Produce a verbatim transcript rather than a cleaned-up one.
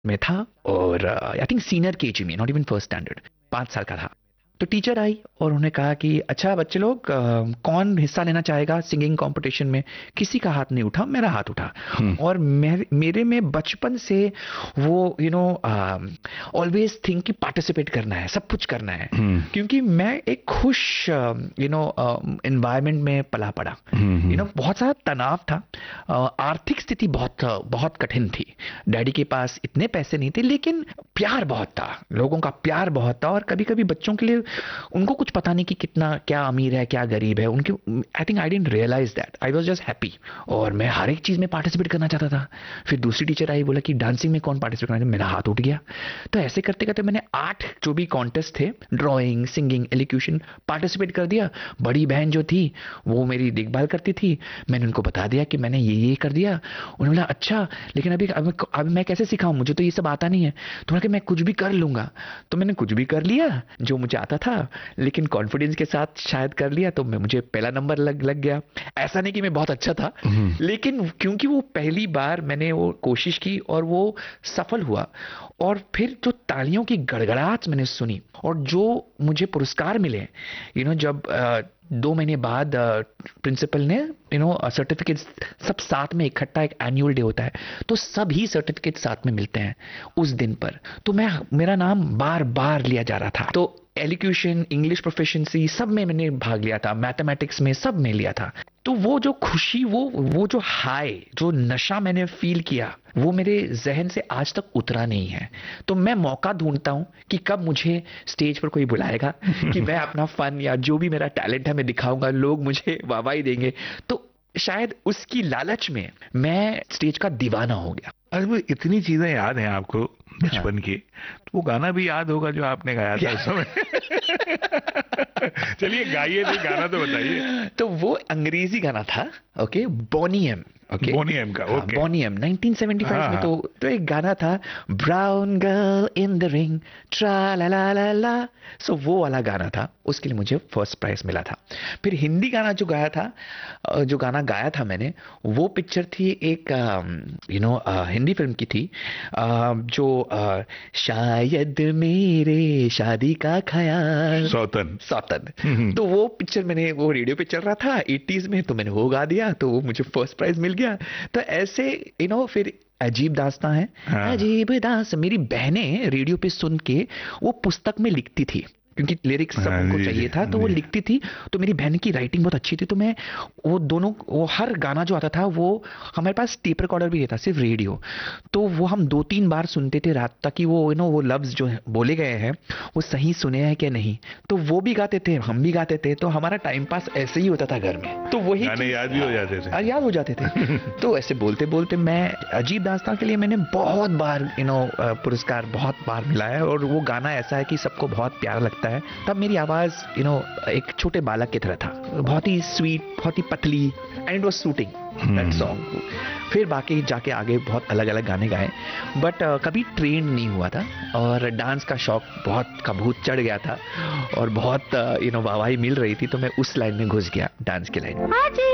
में था और आई थिंक सीनियर केजी में, नॉट इवन फर्स्ट स्टैंडर्ड, पाँच साल का था। तो टीचर आई और उन्होंने कहा कि अच्छा बच्चे लोग, अ, कौन हिस्सा लेना चाहेगा सिंगिंग कंपटीशन में। किसी का हाथ नहीं उठा, मेरा हाथ उठा। हम्म। और मेरे मेरे में बचपन से वो यू नो ऑलवेज थिंक कि पार्टिसिपेट करना है, सब कुछ करना है, हम्म। क्योंकि मैं एक खुश यू नो एनवायरनमेंट में पला पड़ा। हम्म। You hmm. नो बहुत सारा तनाव था, अ, आर्थिक स्थिति बहुत बहुत कठिन थी। डैडी के पास इतने पैसे नहीं थे, लेकिन प्यार बहुत था, लोगों का प्यार बहुत था। और कभी कभी बच्चों के लिए उनको कुछ पता नहीं कि कितना क्या अमीर है क्या गरीब है उनके। I think I didn't realise that, I was just happy. और मैं हर एक चीज में पार्टिसिपेट करना चाहता था। फिर दूसरी टीचर आई, बोला कि डांसिंग में कौन पार्टिसिपेट करना है, मेरा हाथ उठ गया। तो ऐसे करते करते मैंने आठ जो भी कॉन्टेस्ट थे, ड्राइंग, सिंगिंग, एलिक्यूशन, पार्टिसिपेट कर दिया। बड़ी बहन जो थी वो मेरी देखभाल करती थी, मैंने उनको बता दिया कि मैंने ये ये कर दिया। उन्होंने बोला अच्छा, लेकिन अभी अब, अब मैं कैसे सिखाऊं, मुझे तो ये सब आता नहीं है। तो मैंने कहा मैं कुछ भी कर लूंगा। तो मैंने कुछ भी कर लिया जो मुझे आता था, लेकिन कॉन्फिडेंस के साथ शायद कर लिया, तो मैं मुझे पहला नंबर लग लग गया। ऐसा नहीं कि मैं बहुत अच्छा था, हम्म। लेकिन क्योंकि वो पहली बार मैंने वो कोशिश की और वो सफल हुआ। और फिर जो तालियों की गड़गड़ाहट मैंने सुनी और जो मुझे पुरस्कार मिले, यू नो जब अ, दो महीने बाद प्रिंसिपल ने यू नो सर्टिफिकेट सब साथ में इकट्ठा, एक एनुअल डे होता है तो सभी सर्टिफिकेट साथ में मिलते हैं उस दिन पर। तो मैं मेरा नाम बार बार लिया जा रहा था। तो एलिक्यूशन, इंग्लिश प्रोफिशिएंसी सब में मैंने भाग लिया था, मैथमेटिक्स में सब में लिया था। तो वो जो खुशी, वो वो जो हाई, जो नशा मैंने फील किया, वो मेरे जहन से आज तक उतरा नहीं है। तो मैं मौका ढूंढता हूं कि कब मुझे स्टेज पर कोई बुलाएगा कि मैं अपना फन या जो भी मेरा टैलेंट है मैं दिखाऊंगा, लोग मुझे वाहवाही देंगे। तो शायद उसकी लालच में मैं स्टेज का दीवाना हो गया। अरे वो इतनी चीजें याद हैं आपको हाँ। बचपन की, तो वो गाना भी याद होगा जो आपने गाया था उस समय। चलिए गाइए, नहीं गाना तो बताइए। तो वो अंग्रेजी गाना था, ओके, बोनी एम। ओके, बोनी एम का, हाँ okay. Bony am nineteen seventy five हाँ में। हाँ। तो तो एक गाना था, brown girl in the ring, ट्रा ला ला ला ला। सो वो वाला गाना था, उसके लिए मुझे फर्स्ट प्राइज मिला था। फिर हिंदी गाना जो गाया था, अ, जो गाना गाया था मैंने, वो पिक्चर थी एक यू नो हिंदी फिल्म की थी, अ, जो अ, शायद मेरे शादी का ख्याल, सौतन। सौतन। हम्म। तो वो पिक्चर मैंने, वो रेडियो पे चल रहा था एटीज में, तो मैंने वो गा दिया, तो वो मुझे फर्स्ट प्राइज मिल गया। तो ऐसे यू नो फिर अजीब दास्तां है। हाँ। अजीब दास्तां मेरी बहनें रेडियो पे सुन के वो पुस्तक में लिखती थी, क्योंकि लिरिक्स सब हाँ उनको जी जी चाहिए था, तो वो जी। लिखती थी। तो मेरी बहन की राइटिंग बहुत अच्छी थी, तो मैं वो दोनों, वो हर गाना जो आता था, वो हमारे पास टेप रिकॉर्डर भी नहीं था, सिर्फ रेडियो। तो वो हम दो तीन बार सुनते थे रात तक कि वो यू नो वो लफ्ज जो बोले गए हैं वो सही सुने हैं कि नहीं। तो वो भी गाते थे, हम भी गाते थे, तो हमारा टाइम पास ऐसे ही होता था घर में। तो वही गाने चीज, याद भी हो जाते थे। हाँ, याद हो जाते थे। तो ऐसे बोलते बोलते मैं, अजीब दास्तां के लिए मैंने बहुत बार यू नो पुरस्कार बहुत बार मिला है। और वो गाना ऐसा है कि सबको बहुत प्यारा लगता है। तब मेरी आवाज यू नो एक छोटे बालक की तरह था, बहुत ही स्वीट, बहुत ही पतली, and it was shooting that song. फिर बाकी जाके आगे बहुत अलग अलग गाने गाए, बट uh, कभी ट्रेन नहीं हुआ था। और डांस का शौक बहुत का भूत चढ़ गया था, और बहुत यू नो वाहवाही मिल रही थी, तो मैं उस लाइन में घुस गया, डांस की लाइन में।